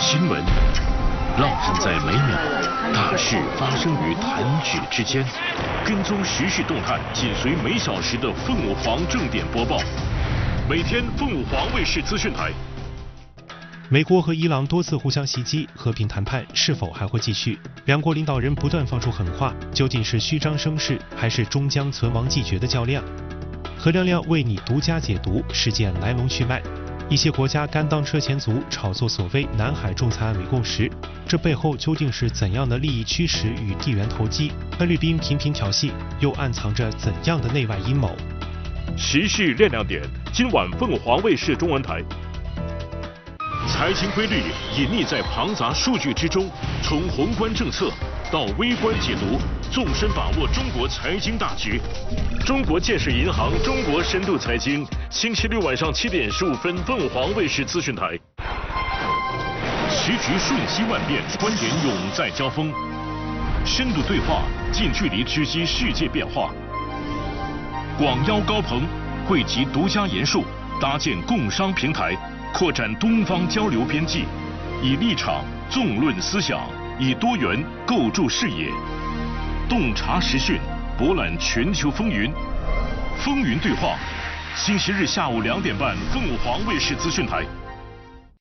新闻浪漫在每秒，大事发生于弹指之间。跟踪时事动态，紧随每小时的凤舞凰正点播报。每天凤舞凰卫视资讯台。 美国和伊朗多次互相袭击，和平谈判是否还会继续？两国领导人不断放出狠话，究竟是虚张声势，还是终将存亡继绝的较量？何亮亮为你独家解读事件来龙去脉。一些国家甘当车前卒，炒作所谓南海仲裁案为共识，这背后究竟是怎样的利益驱使与地缘投机？菲律宾频频挑衅，又暗藏着怎样的内外阴谋？ 时事亮亮点，今晚凤凰卫视中文台。财经规律隐匿在庞杂数据之中，从宏观政策到微观解读，纵深把握中国财经大局。中国建设银行中国深度财经，星期六晚上7点15分，凤凰卫视资讯台。时局瞬息万变，观点永在交锋，深度对话，近距离直击世界变化。广邀高朋，汇集独家研述，搭建共商平台，扩展东方交流边际，以立场纵论思想，以多元构筑视野，洞察时讯，博览全球风云。风云对话，星期日下午2点半，凤凰卫视资讯台。